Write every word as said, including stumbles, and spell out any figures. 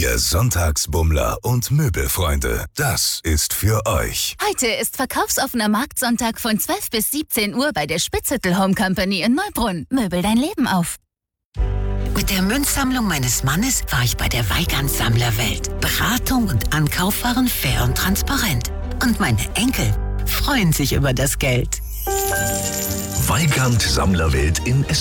Ihr Sonntagsbummler und Möbelfreunde, das ist für euch. Heute ist verkaufsoffener Marktsonntag von zwölf bis siebzehn Uhr bei der Spitzhüttel Home Company in Neubrunn. Möbel dein Leben auf. Mit der Münzsammlung meines Mannes war ich bei der Weigand Sammlerwelt. Beratung und Ankauf waren fair und transparent. Und meine Enkel freuen sich über das Geld. Weigand Sammlerwelt in